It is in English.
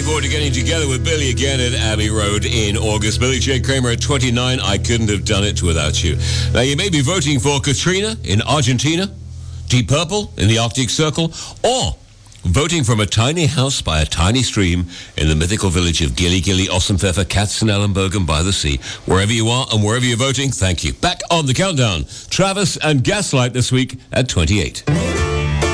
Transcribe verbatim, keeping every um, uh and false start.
looking forward to getting together with Billy again at Abbey Road in August. Billy J. Kramer at twenty-nine. I couldn't have done it without you. Now, you may be voting for Katrina in Argentina, Deep Purple in the Arctic Circle, or voting from a tiny house by a tiny stream in the mythical village of Gilly Gilly, Ossenpfeffer, Katzenellenbergen by the sea. Wherever you are and wherever you're voting, thank you. Back on the countdown, Travis and Gaslight this week at twenty-eight.